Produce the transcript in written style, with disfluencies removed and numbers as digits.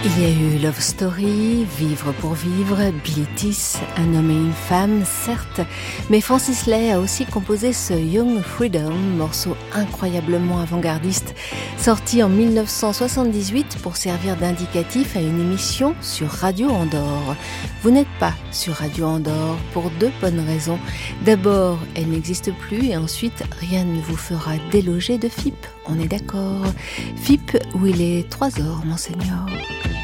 Il y a eu Love Story, Vivre pour vivre, Bilitis, Un homme et une femme, certes, mais Francis Lai a aussi composé ce Young Freedom, morceau incroyablement avant-gardiste, sorti en 1978 pour servir d'indicatif à une émission sur Radio Andorre. Vous n'êtes pas sur Radio Andorre pour deux bonnes raisons. D'abord, elle n'existe plus et ensuite, rien ne vous fera déloger de FIP, on est d'accord. FIP où il est 3 heures, monseigneur.